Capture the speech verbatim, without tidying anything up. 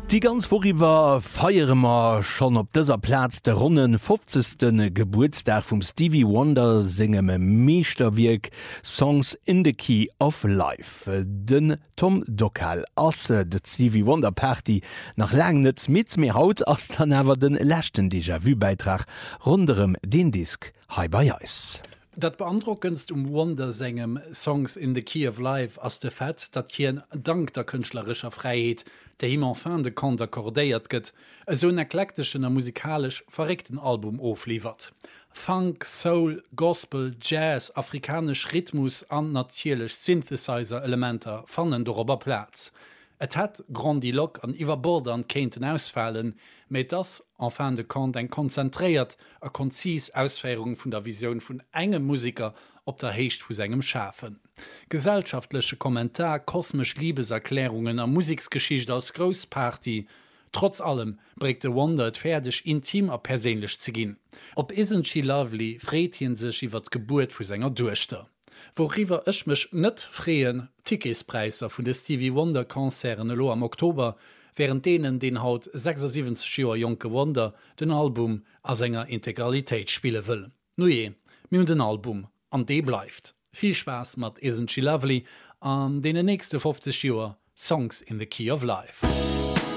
Die ganz vorüber feiere wir schon op dieser Platz der runden fünfzigsten Geburtstag vom Stevie Wonder singem Meisterwerk Songs in the Key of Life. Den Tom Dockal asse de Stevie Wonder Party nach lang net mit mir haut as dann awer den lächten Déjà-vu-Beitrag runderem den Disk Hi bei Eis. Dat beandruckendst um Wonder sengem Songs in the Key of Life as de Fett, dat hien dank der künstlerischer Freiheit, der him enfin de Kant akkordéiert gëtt, so en eklektischen a musikalisch verregten Album aufliefert. Funk, Soul, Gospel, Jazz, afrikanisch Rhythmus an natierlech Synthesizer-Elementer fannen darüber Platz. Et hat grandilog an iwwerbordernd kenten ausfallen, met das enfin de Kant eng konzentriert a konzis Ausfäierung vun der Vision vun engem Musiker op der Hecht vu engem Schafen. Gesellschaftliche Kommentar, kosmisch Liebeserklärungen an Musiksgeschichte als Großparty. Trotz allem bringt de Wonder et fertig intim a persehnlich zu gin. Ob Isn't She Lovely fretien sich iwwer d Geburt vu senger Durchter. Worüber ich mich nicht freuen, Ticketpreise von den Stevie Wonder Konzerten lo am Oktober, während denen den haut sechsundsiebzig Jahre junge Wonder den Album als seiner Integralität spielen will. Nu je, mir den Album, an dem bleibt. Viel Spaß mit Isn't She Lovely an den nächsten fünfzig Jahren Songs in the Key of Life.